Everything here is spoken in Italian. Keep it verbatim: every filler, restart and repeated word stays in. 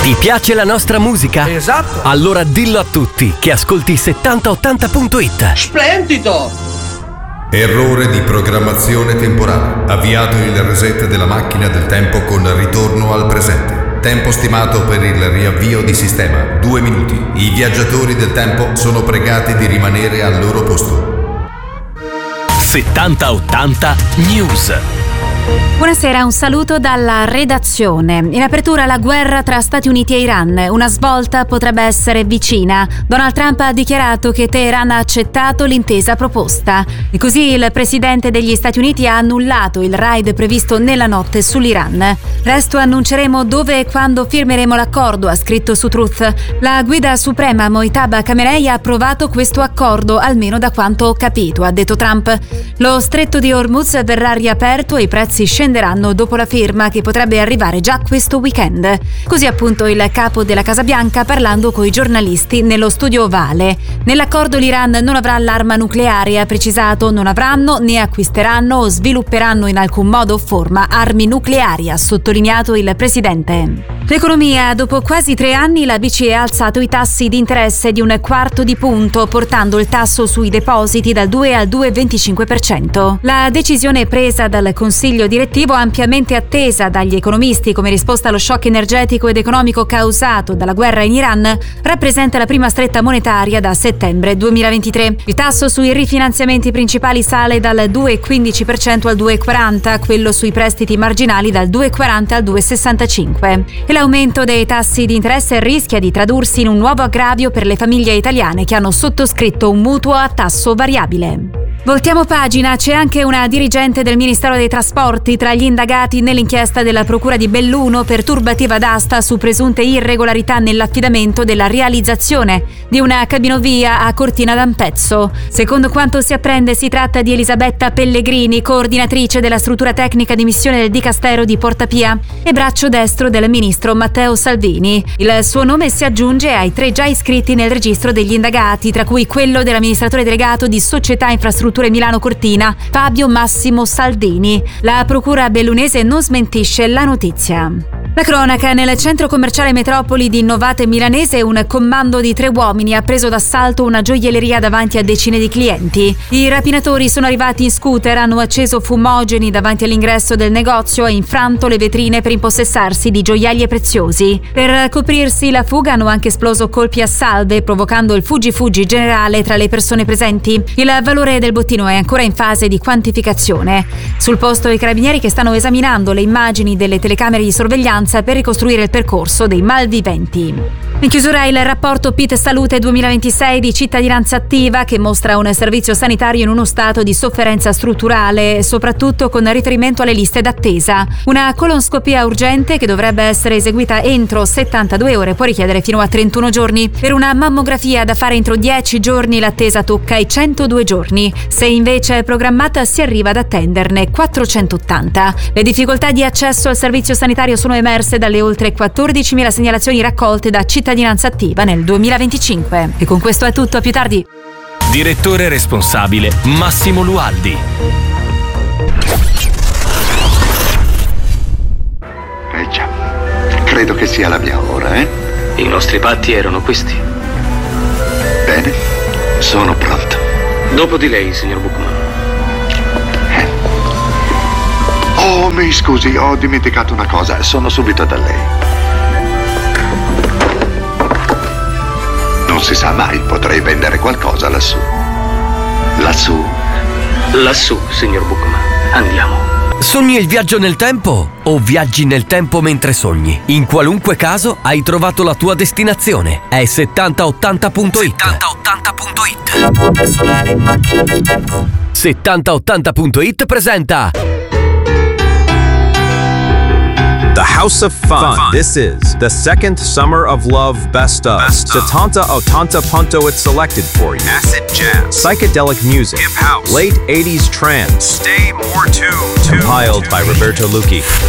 Ti piace la nostra musica? Esatto. Allora dillo a tutti che ascolti settanta ottanta punto it. Splendido! Errore di programmazione temporale. Avviato il reset della macchina del tempo con ritorno al presente. Tempo stimato per il riavvio di sistema, due minuti. I viaggiatori del tempo sono pregati di rimanere al loro posto. settanta ottanta News. Buonasera, un saluto dalla redazione. In apertura la guerra tra Stati Uniti e Iran. Una svolta potrebbe essere vicina. Donald Trump ha dichiarato che Teheran ha accettato l'intesa proposta. E così il presidente degli Stati Uniti ha annullato il raid previsto nella notte sull'Iran. Presto annunceremo dove e quando firmeremo l'accordo, ha scritto su Truth. La guida suprema Mojtaba Khamenei ha approvato questo accordo, almeno da quanto ho capito, ha detto Trump. Lo stretto di Hormuz verrà riaperto e i prezzi scenderanno dopo la firma, che potrebbe arrivare già questo weekend. Così appunto il capo della Casa Bianca parlando coi giornalisti nello studio ovale. Nell'accordo l'Iran non avrà l'arma nucleare, ha precisato. Non avranno, né acquisteranno o svilupperanno in alcun modo o forma armi nucleari, ha sottolineato il presidente. L'economia. Dopo quasi tre anni la B C E ha alzato i tassi di interesse di un quarto di punto, portando il tasso sui depositi dal due al due virgola venticinque per cento. La decisione presa dal Consiglio direttivo, ampiamente attesa dagli economisti come risposta allo shock energetico ed economico causato dalla guerra in Iran, rappresenta la prima stretta monetaria da settembre duemilaventitré. Il tasso sui rifinanziamenti principali sale dal due virgola quindici per cento al due virgola quaranta, quello sui prestiti marginali dal due virgola quaranta al due virgola sessantacinque. E l'aumento dei tassi di interesse rischia di tradursi in un nuovo aggravio per le famiglie italiane che hanno sottoscritto un mutuo a tasso variabile. Voltiamo pagina, c'è anche una dirigente del Ministero dei Trasporti tra gli indagati nell'inchiesta della Procura di Belluno per turbativa d'asta su presunte irregolarità nell'affidamento della realizzazione di una cabinovia a Cortina d'Ampezzo. Secondo quanto si apprende, si tratta di Elisabetta Pellegrini, coordinatrice della struttura tecnica di missione del Dicastero di Portapia e braccio destro del ministro Matteo Salvini. Il suo nome si aggiunge ai tre già iscritti nel registro degli indagati, tra cui quello dell'amministratore delegato di Società Infrastrutture Milano Cortina, Fabio Massimo Saldini. La procura bellunese non smentisce la notizia. La cronaca. Nel centro commerciale Metropoli di Novate Milanese un comando di tre uomini ha preso d'assalto una gioielleria davanti a decine di clienti. I rapinatori sono arrivati in scooter, hanno acceso fumogeni davanti all'ingresso del negozio e infranto le vetrine per impossessarsi di gioielli preziosi. Per coprirsi la fuga hanno anche esploso colpi a salve, provocando il fuggi-fuggi generale tra le persone presenti. Il valore del bottino è ancora in fase di quantificazione. Sul posto i carabinieri che stanno esaminando le immagini delle telecamere di sorveglianza per ricostruire il percorso dei malviventi. In chiusura il rapporto P I T Salute duemilaventisei di Cittadinanza Attiva, che mostra un servizio sanitario in uno stato di sofferenza strutturale, soprattutto con riferimento alle liste d'attesa. Una colonscopia urgente che dovrebbe essere eseguita entro settantadue ore può richiedere fino a trentuno giorni. Per una mammografia da fare entro dieci giorni l'attesa tocca i centodue giorni. Se invece è programmata si arriva ad attenderne quattrocentottanta. Le difficoltà di accesso al servizio sanitario sono emerse dalle oltre quattordicimila segnalazioni raccolte da Cittadinanza Attiva nel duemilaventicinque. E con questo è tutto, a più tardi. Direttore responsabile Massimo Lualdi. Eh già, credo che sia la mia ora, eh? I nostri patti erano questi. Bene, sono pronto. Dopo di lei, signor Bookman. Eh. Oh, mi scusi, ho dimenticato una cosa. Sono subito da lei. Non si sa mai, potrei vendere qualcosa lassù. Lassù? Lassù, signor Bookman. Andiamo. Sogni il viaggio nel tempo o viaggi nel tempo mentre sogni? In qualunque caso hai trovato la tua destinazione. È settanta ottanta punto it. settanta ottanta punto it. settanta ottanta punto it presenta The House of Fun. Fun. This is the second Summer of Love Best of. settanta ottanta punto it selected for you. Acid jazz, psychedelic music, hip house, late eighties trance. Stay more tuned. Compiled by Roberto Lucchi.